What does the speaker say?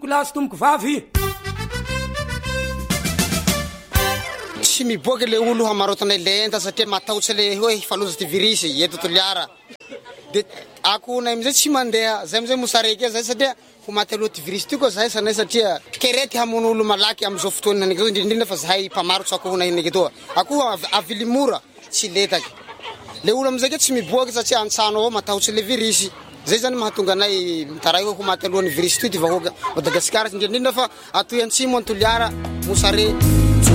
Kulasy tomboko vavy. Tsy miboaky le olo hamarotana lenta satria matahotsy le hoe faloza ty virus eto Toliara. De ako na amizay tsy mandeha, zay amizay mosareky zay satria ho maty aloha ty virus ty koa zahay sanay satria kerety hamono olo malaky amizao fotoana nake indrindra fa zahay mpamarotsy ako na nake toa. Ako avily mora tsy letaky. Le olo amizay ke tsy miboaky satria antsano avao matahotsy le virus. Zay zany mahatonga anay mitaray ho maty alohan'ny virus ty vahoaka Madagasikara indrindra fa atoy antsimo Toliara, Mosare.